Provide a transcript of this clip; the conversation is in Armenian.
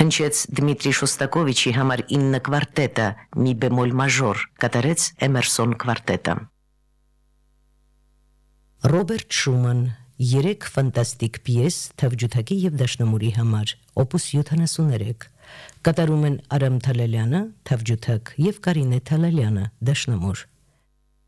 Հնչեց Դմիտրի Շոստակովիչի համար 9 կվարտետը, մի բեմոլ մաժոր, կատարեց Էմերսոն կվարտետը։ Ռոբերտ Շուման, 3 ֆանտաստիկ պիես թավջութակի և դաշնամուրի համար, օպուս 73, կատարում են Արամ Թալալյանը, թավջութակ և Կարինե Թալալյանը, դաշնամուր։